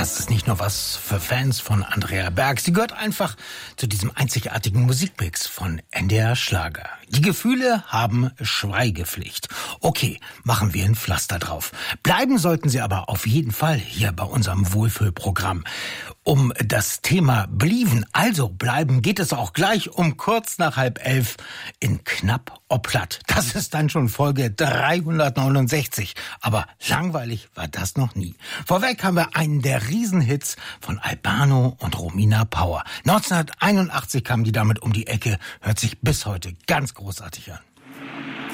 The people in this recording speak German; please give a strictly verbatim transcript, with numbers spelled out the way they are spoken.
Das ist nicht nur was für Fans von Andrea Berg. Sie gehört einfach zu diesem einzigartigen Musikmix von N D R Schlager. Die Gefühle haben Schweigepflicht. Okay, machen wir ein Pflaster drauf. Bleiben sollten sie aber auf jeden Fall hier bei unserem Wohlfühlprogramm. Um das Thema Blieven, also bleiben, geht es auch gleich um kurz nach halb elf in Knapp ob Platt. Das ist dann schon Folge dreihundertneunundsechzig. Aber langweilig war das noch nie. Vorweg haben wir einen der Riesenhits von Albano und Romina Power. neunzehnhunderteinundachtzig kamen die damit um die Ecke, hört sich bis heute ganz großartig an.